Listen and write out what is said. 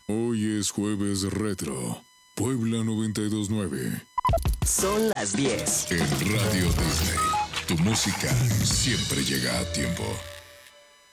Hoy es jueves retro. Puebla 929. Son las 10. En Radio Disney. Tu música siempre llega a tiempo.